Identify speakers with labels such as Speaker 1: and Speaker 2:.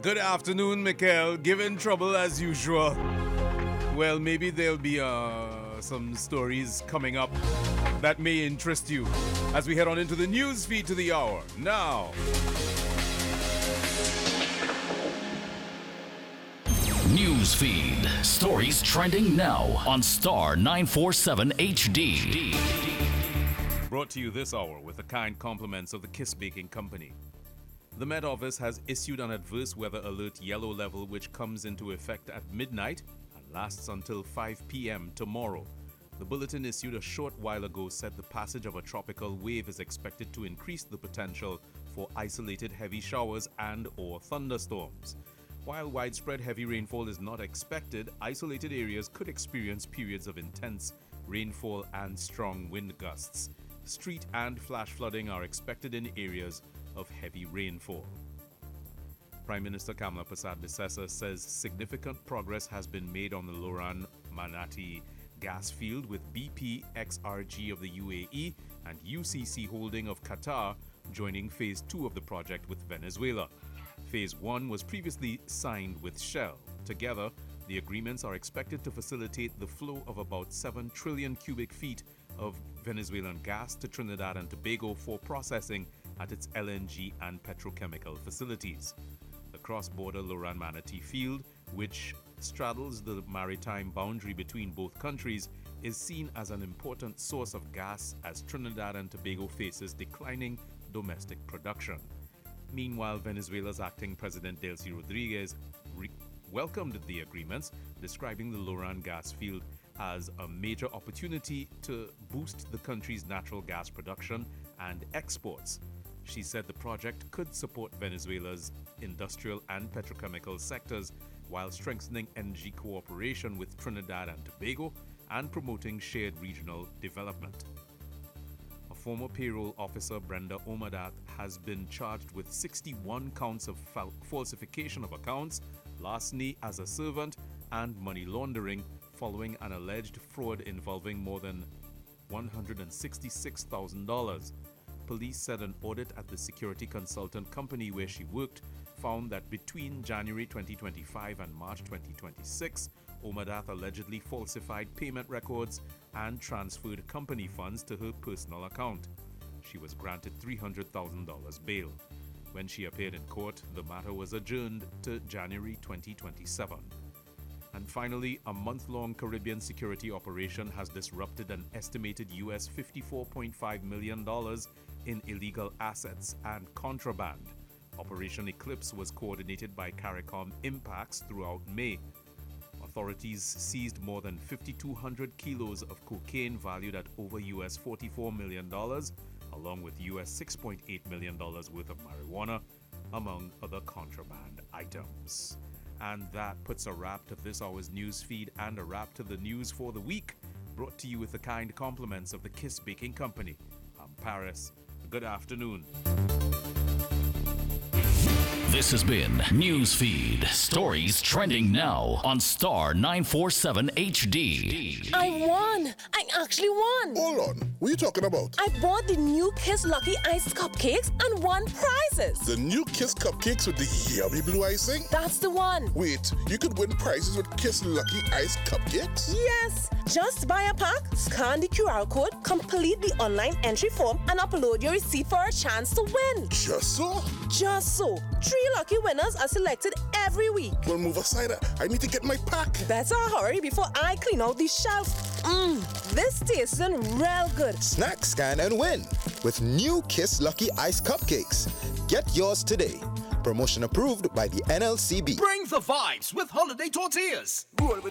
Speaker 1: Good afternoon, Mikhail. Given trouble as usual. Well, maybe there'll be some stories coming up that may interest you as we head on into the news feed to the hour. Now.
Speaker 2: News feed. Stories trending now on Star 947 HD.
Speaker 1: Brought to you this hour with the kind compliments of the Kiss Baking Company. The Met Office has issued an adverse weather alert yellow level which comes into effect at midnight and lasts until 5 p.m. tomorrow. The bulletin issued a short while ago said the passage of a tropical wave is expected to increase the potential for isolated heavy showers and or thunderstorms. While widespread heavy rainfall is not expected, isolated areas could experience periods of intense rainfall and strong wind gusts. Street and flash flooding are expected in areas of heavy rainfall. Prime Minister Kamla Persad-Bissessar says significant progress has been made on the Loran Manati gas field with BP, XRG of the UAE, and UCC Holding of Qatar joining Phase 2 of the project with Venezuela. Phase 1 was previously signed with Shell. Together, the agreements are expected to facilitate the flow of about 7 trillion cubic feet of Venezuelan gas to Trinidad and Tobago for processing at its LNG and petrochemical facilities. The cross-border Loran Manati field, which straddles the maritime boundary between both countries, is seen as an important source of gas as Trinidad and Tobago faces declining domestic production. Meanwhile, Venezuela's acting president Delcy Rodriguez welcomed the agreements, describing the Loran gas field as a major opportunity to boost the country's natural gas production and exports. She said the project could support Venezuela's industrial and petrochemical sectors while strengthening energy cooperation with Trinidad and Tobago and promoting shared regional development. A former payroll officer, Brenda Omadat, has been charged with 61 counts of falsification of accounts, larceny as a servant, and money laundering following an alleged fraud involving more than $166,000. Police said an audit at the security consultant company where she worked found that between January 2025 and March 2026, Omadat allegedly falsified payment records and transferred company funds to her personal account. She was granted $300,000 bail. When she appeared in court, the matter was adjourned to January 2027. And finally, a month-long Caribbean security operation has disrupted an estimated US $54.5 million in illegal assets and contraband. Operation Eclipse was coordinated by CARICOM Impacts throughout May. Authorities seized more than 5,200 kilos of cocaine valued at over US $44 million, along with US $6.8 million worth of marijuana, among other contraband items. And that puts a wrap to this hour's news feed and a wrap to the news for the week, brought to you with the kind compliments of the Kiss Baking Company. I'm Paris. Good afternoon.
Speaker 2: This has been Newsfeed. Stories trending now on Star 947 HD.
Speaker 3: I won! I actually won!
Speaker 4: Hold on. What are you talking about?
Speaker 3: I bought the new Kiss Lucky Ice cupcakes and won prizes.
Speaker 4: The new Kiss cupcakes with the yummy blue icing?
Speaker 3: That's the one.
Speaker 4: Wait, you could win prizes with Kiss Lucky Ice cupcakes?
Speaker 3: Yes! Just buy a pack, scan the QR code, complete the online entry form, and upload your receipt for a chance to win.
Speaker 4: Just so?
Speaker 3: Just so. 3 lucky winners are selected every week.
Speaker 4: Well, move aside. I need to get my pack.
Speaker 3: Better hurry before I clean out the shelf. This tastes real good.
Speaker 5: Snack, scan, and win with new Kiss Lucky Ice Cupcakes. Get yours today. Promotion approved by the NLCB.
Speaker 6: Bring the vibes with Holiday Tortillas. Roll with